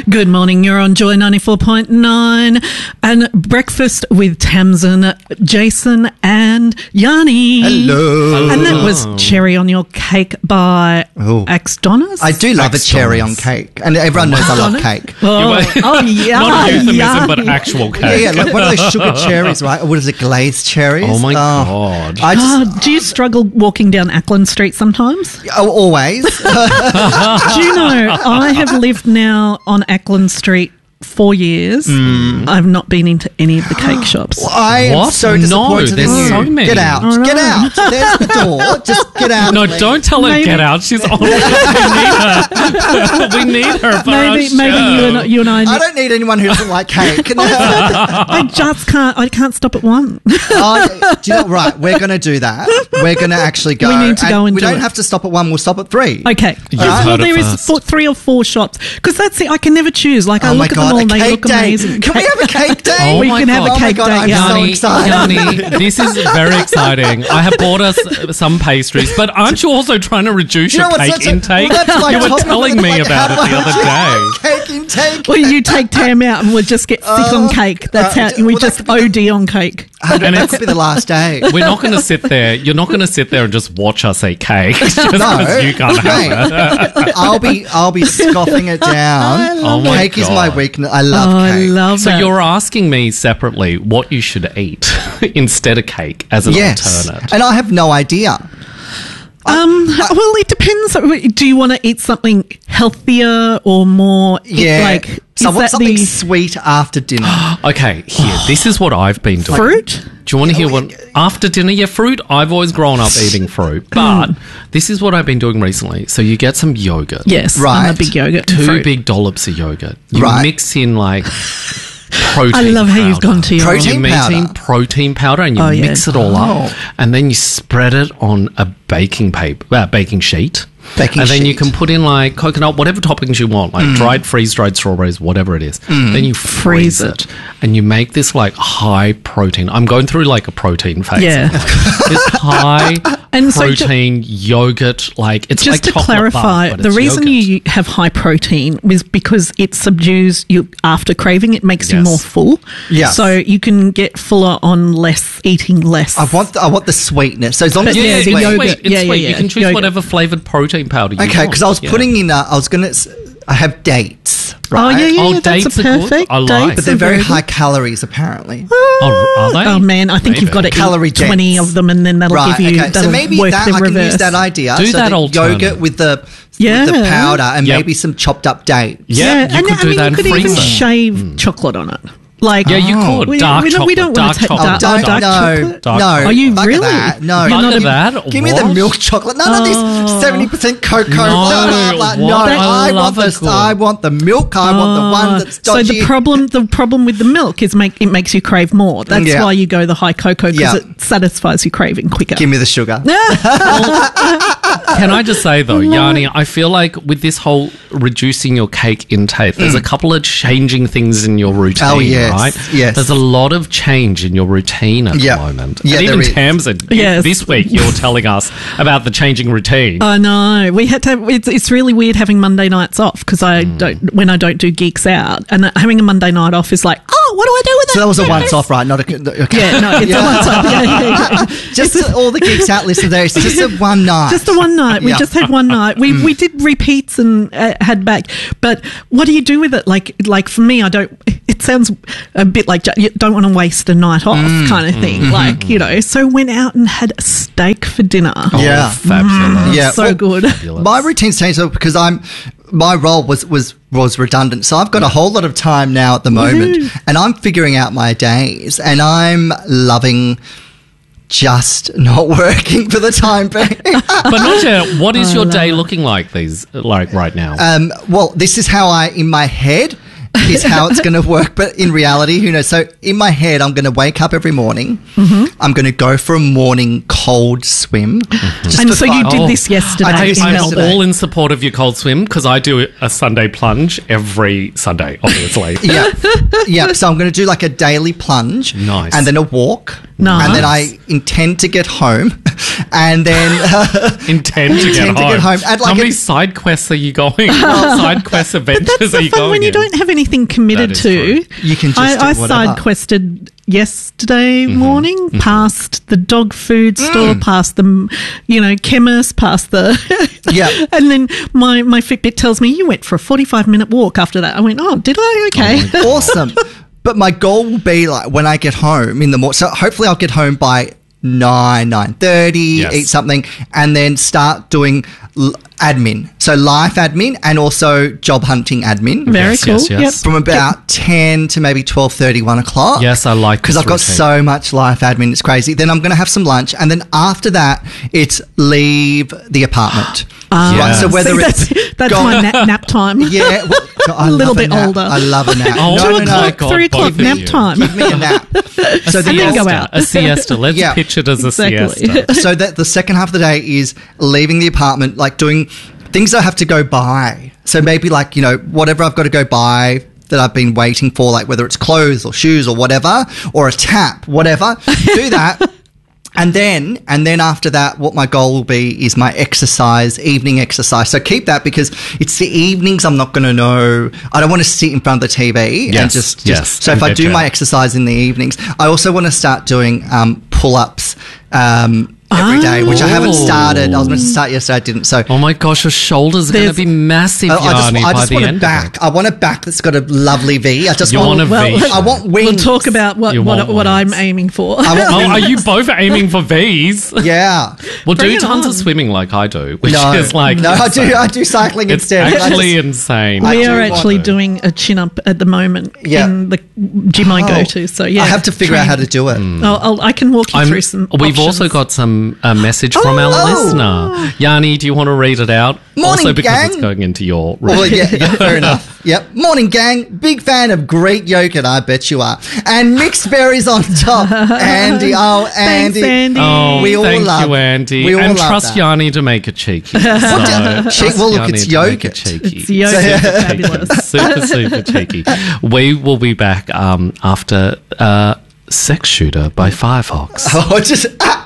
Good morning, you're on Joy 94.9 and Breakfast with Tamsin, Jason and Yanni. Hello. And that was Cherry on Your Cake by Axdonis. I do love a cherry on cake, and everyone knows I love cake. Yeah. Not a euphemism, yeah. but actual cake. Yeah, like one of those sugar cherries, right? Or what is it, glazed cherries? Oh, my God. I just, Do you struggle walking down Ackland Street sometimes? always. Do you know, I have lived now on Ackland Street 4 years. I've not been into any of the cake shops. I am What? so disappointed No, there's in you. so many. Get out. I know. Get out. There's the door. Just get out. No, of me. don't tell her Maybe- get out. She's on. We need her. We need her for our Maybe show. you and I I don't need anyone who doesn't like cake. I just can't. I can't stop at one. Do you know, right, we're going to do that. We're going to actually go. We need to go and we do don't it. have to stop at one. We'll stop at 3. Okay. You've Well, heard it there is first. 3 or 4 shops because that's it. I can never choose. Like I Oh my look at them God, all a and they cake look day. amazing. Can we have a cake day? Oh We my can have a God. cake God, day. I'm Yeah. so Yanni, excited. Yanni, this is very exciting. I have bought us some pastries, but aren't you also trying to reduce your what's cake such a- intake? well, that's my You were topic. telling me Like, about it how the other day. Cake intake. Well, you take Tam out and we'll just get sick on cake. That's how we well, that just OD on cake. And that could be the last day. We're not going to sit there. You're not going to sit there and just watch us eat cake just because you can't have it. Mate, I'll be scoffing it down. Oh my Cake is my God. weakness. I love Oh, I cake. love So that. you're asking me separately what you should eat instead of cake as an Yes, alternate. and I have no idea. Well, it depends. Do you want to eat something healthier or more? Yeah, Like so I is want that something the sweet after dinner. Okay, here. This is what I've been doing. fruit? Do you want to hear what after dinner? Yeah, fruit. I've always grown up eating fruit, but this is what I've been doing recently. So you get some yogurt, Yes, I'm Right. a big yogurt. and 2 fruit. big dollops of yogurt. You Right. mix in like protein. I love how you've powder. gone to your Protein You mix powder. in protein powder and you Oh, yeah. mix it all up, and then you spread it on a baking sheet. Baking and then you sheet. can put in like coconut, whatever toppings you want, like freeze-dried strawberries, whatever it is. Then you freeze it, and you make this like high protein. I'm going through like a protein phase. Yeah. This high And so protein yogurt, like it's Just like to chocolate clarify, bar, but the it's reason yogurt. you have high protein is because it subdues you after craving. It makes you Yes. more full. Yeah. So you can get fuller on eating less. I want the sweetness. So as long as Yeah, it's the sweet. yogurt. Sweet. It's Yeah, sweet. yeah, You can choose yogurt. whatever flavored protein powder you want. Okay, because I was Yeah. putting in. I have dates. Right? Oh, yeah, yeah, Oh, yeah, that's dates a are good. perfect. I like. Dates But they're are very good. high calories, apparently. Oh, are they? Oh man, I think you've got to Calorie eat 20 dense. of them, and then that'll Right. give you. Okay. So That'll maybe work that the I can reverse. use that idea. Do so that the alternative. yogurt with the Yeah. powder and Yep. maybe some chopped up dates. Yeah, you and could do I mean, that you and could freeze even it. shave chocolate on it. Like, Yeah, you could. We, Dark we don't, we chocolate. don't want Dark to take chocolate. dark, Don't, dark no, chocolate. Dark no. chocolate. Are you Fuck really? That. No. You're Fuck not a- that. Give me the What? milk chocolate. None of this 70% cocoa. No, blah, blah, blah. No, what? I I want love the it, cool. I want the milk. I want the one that's So dodgy. the problem with the milk is it makes you crave more. That's Yeah. why you go the high cocoa because Yeah. it satisfies your craving quicker. Give me the sugar. Can I just say though, Yanni, I feel like with this whole reducing your cake intake, there's a couple of changing things in your routine, Oh, yes, right? yes. There's a lot of change in your routine at Yeah. the moment. Yeah, and even there is. Tamsin, Yes. this week you're telling us about the changing routine. I know. We had to have, it's really weird having Monday nights off because when I don't do Geeks Out, and having a Monday night off is like, oh, what do I do with So that was a that? once off, right? Not a. Okay. Yeah, no, it's a once off. Yeah. Just to all the Geeks Out listeners there, it's just a one night. Just the one night. We Yeah. just had one night. We did repeats and had back. But what do you do with it? Like for me, I don't. It sounds a bit like you don't want to waste a night off kind of thing. Like so went out and had a steak for dinner. Yeah. Fabulous. Yeah. so Well, good. My routine's changed though because my role was redundant, so I've got a whole lot of time now at the moment, and I'm figuring out my days, and I'm loving just not working for the time being. But not yet. What is your day looking like right now? Well, this is how in my head is how it's going to work, but in reality, who knows? So in my head, I'm going to wake up every morning. I'm going to go for a morning cold swim. Just And for so you 5 did this yesterday I did in I'm Melbourne. all in support of your cold swim because I do a Sunday plunge every Sunday, obviously. Yeah. So I'm going to do like a daily plunge. Nice. And then a walk. Nice. And then I intend to get home, and then Intend to get home. And How many side quests are you going? Side quest adventures That's are the you fun going when you in? don't have anything committed That is to. true. You can just I do whatever. side quested yesterday morning past the dog food store, past the chemist, past the Yeah. and then my Fitbit tells me you went for a 45-minute walk after that. I went, oh, did I? Okay. Awesome. But my goal will be like when I get home in the morning. So hopefully I'll get home by 9:30, Yes. eat something, and then start doing admin. So life admin and also job hunting admin. Very Yes, cool. yes, yes. Yep. From about 10 to maybe 12:30, 1 o'clock. Yes, I like Because this I've got routine. so much life admin. It's crazy. Then I'm going to have some lunch. And then after that, it's leave the apartment. Yes. So whether See, it's that's gone- my nap time. Yeah. Well, I A little love bit nap. older. I love a nap. Oh, no, 2 no, my no. o'clock, God, 3 o'clock both of nap you. time. Give me a nap. So And then go Siesta, out. a siesta. Let's Yeah. pitch it as a Exactly. siesta. So that the second half of the day is leaving the apartment, like doing things that I have to go buy. So maybe like, whatever I've got to go buy that I've been waiting for, like whether it's clothes or shoes or whatever, or a tap, whatever, do that. And then after that, what my goal will be is my evening exercise. So keep that because it's the evenings I'm not going to know. I don't want to sit in front of the TV and Yes, just. yes, So if and I do veg my out. exercise in the evenings, I also want to start doing pull-ups every day, which I haven't started. I was meant to start yesterday, I didn't. So Oh my gosh, your shoulders are going to There's- be massive, I Yanni, just by the want end a back. of it. I want a back that's got a lovely V. I just You want a V I shape. want We'll wings. talk about what You want I'm wings. aiming for. I want Oh, wings. are you both aiming for V's? Yeah. Well, Bring do it tons on. of swimming like I do, which No, is like no, insane. I do cycling It's instead. actually insane. I We do are want actually to. doing a chin up at the moment Yeah. in the gym I go Oh, to. So yeah, I have to figure out how to do it. I can walk you through some. We've options. also got some message from our Oh. listener. Yanni, do you want to read it out? Morning, also because gang. it's going into your Well, routine. yeah, fair enough. Yep. Morning, gang. Big fan of Greek yogurt, I bet you are. And mixed berries on top. Andy. Oh, Thanks, Andy. Andy. Oh, We all thank love- you, Andy. we all And love trust that. Yanni to make it cheeky. So, Well, look, Yanni it's to make it yogurt. cheeky. It's yogurt. Super Fabulous. cheeky. Super cheeky. We will be back after Sex Shooter by Firefox. Oh, just.